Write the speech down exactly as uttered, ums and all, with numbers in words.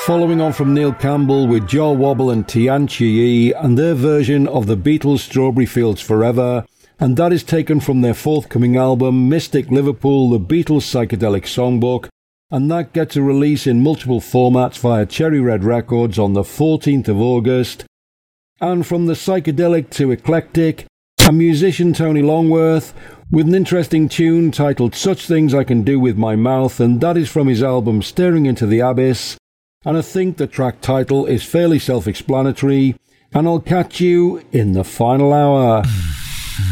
following on from Neil Campbell with Jaw Wobble and Tianchi Yi and their version of the Beatles' Strawberry Fields Forever, and that is taken from their forthcoming album Mystic Liverpool, the Beatles Psychedelic Songbook, and that gets a release in multiple formats via Cherry Red Records on the fourteenth of August. And from the psychedelic to eclectic, a musician Tony Longworth with an interesting tune titled Such Things I Can Do With My Mouth, and that is from his album Staring Into the Abyss, and I think the track title is fairly self-explanatory, and I'll catch you in the final hour.